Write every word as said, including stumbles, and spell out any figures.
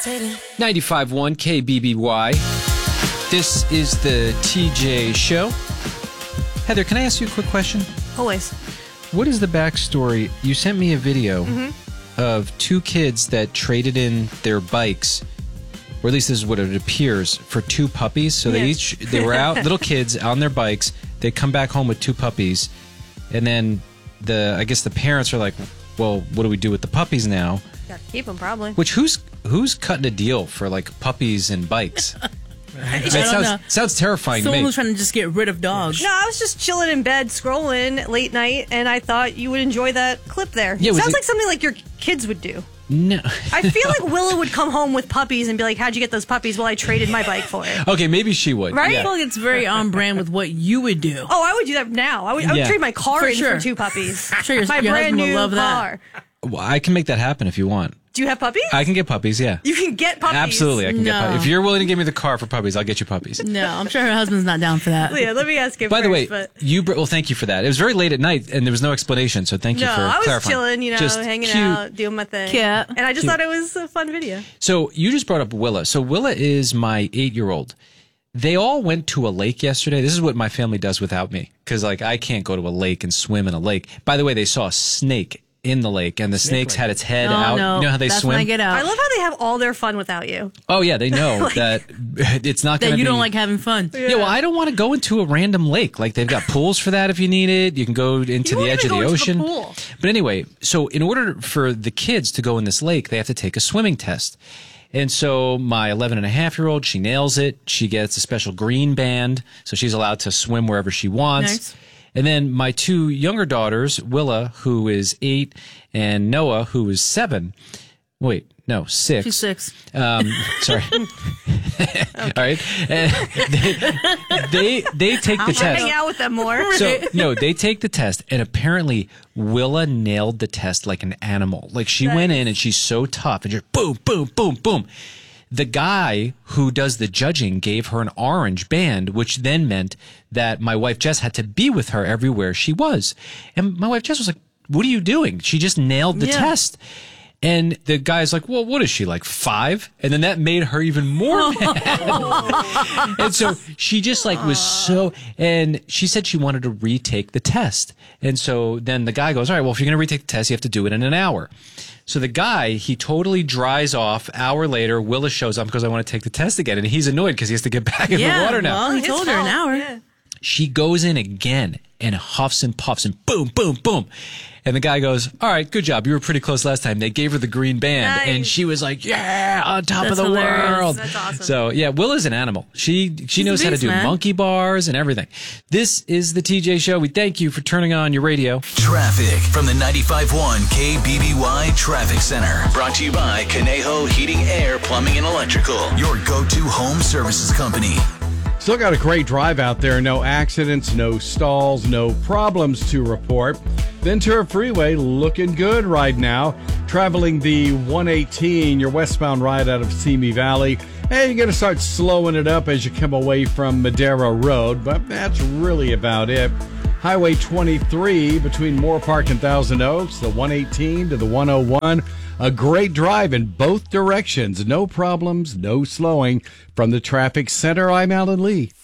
ninety-five point one K B B Y. This is the T J Show. Heather, can I ask you a quick question? Always. What is the backstory? You sent me a video mm-hmm. of two kids that traded in their bikes, or at least this is what it appears, for two puppies. So they yes. each they were out, little kids on their bikes. They come back home with two puppies, and then the I guess the parents are like, "Well, what do we do with the puppies now?" Gotta keep them, probably. Which who's who's cutting a deal for like puppies and bikes? I That don't sounds, know. sounds terrifying Someone to me. was trying to just get rid of dogs. No, I was just chilling in bed, scrolling late night, and I thought you would enjoy that clip there. Yeah, it was sounds it- like something like your kids would do. No. I feel like Willa would come home with puppies and be like, "How'd you get those puppies?" Well, I traded my bike for it. Okay, maybe she would. Right? I Yeah. feel like it's very on brand with what you would do. Oh, I would do that now. I would, I would Yeah. trade my car For in sure. for two puppies. Sure, your- my your brand husband would new love that. car. Well, I can make that happen if you want. Do you have puppies? I can get puppies, yeah. You can get puppies. Absolutely, I can get No. puppies. If you're willing to give me the car for puppies, I'll get you puppies. No, I'm sure her husband's not down for that. Yeah, let me ask you By first. the way, but you br- well, thank you for that. It was very late at night, and there was no explanation, so thank you no, for I was clarifying. chilling, you know, Just hanging cute. out, doing my thing. Cute. And I just Cute. thought it was a fun video. So you just brought up Willa. So Willa is my eight-year-old. They all went to a lake yesterday. This is what my family does without me, because like I can't go to a lake and swim in a lake. By the way, they saw a snake in the lake, and the snake's had its head Oh, out. no. You know how they That's swim? when I get out. I love how they have all their fun without you. Oh yeah, they know that it's not going that to you be. don't like having fun. Yeah, well, I don't want to go into a random lake. Like they've got pools for that if you need it. You can go into You the won't edge of even the go into the ocean. pool. But anyway, so in order for the kids to go in this lake, they have to take a swimming test. And so my eleven and a half year old, she nails it. She gets a special green band, so she's allowed to swim wherever she wants. Nice. And then my two younger daughters, Willa, who is eight, and Noah, who is seven. Wait, no, six. She's six. Um, sorry. All right. And they, they they take the I'll test. hang out with them more. So no, they take the test, and apparently Willa nailed the test like an animal. Like she went in, and she's so tough, and just boom, boom, boom, boom. The guy who does the judging gave her an orange band, which then meant that my wife Jess had to be with her everywhere she was. And my wife Jess was like, "What are you doing?" She just nailed the Yeah. test. And the guy's like, "Well, what is she, like five?" And then that made her even more mad. And so she just like was so, and she said she wanted to retake the test. And so then the guy goes, "All right, well, if you're going to retake the test, you have to do it in an hour." So the guy, he totally dries off. Hour later, Willa shows up because I want to take the test again. And he's annoyed because he has to get back in Yeah, the water now. well, he His told her an fault, hour. yeah. She goes in again and huffs and puffs and boom, boom, boom. And the guy goes, "All right, good job. You were pretty close last time." They gave her the green band, Nice. and she was like, "Yeah, on top That's of the hilarious. world." That's awesome. So yeah, Willa's an animal. She she a knows how to beast, do man. monkey bars and everything. This is the T J Show. We thank you for turning on your radio. Traffic from the ninety-five point one K B B Y Traffic Center. Brought to you by Conejo Heating, Air, Plumbing, and Electrical. Your go-to home services company. Still got a great drive out there. No accidents, no stalls, no problems to report. Ventura Freeway looking good right now. Traveling the one eighteen, your westbound ride out of Simi Valley. Hey, you're going to start slowing it up as you come away from Madera Road, but that's really about it. Highway twenty-three between Moore Park and Thousand Oaks, the one eighteen to the one oh one. A great drive in both directions. No problems, no slowing. From the Traffic Center, I'm Alan Lee.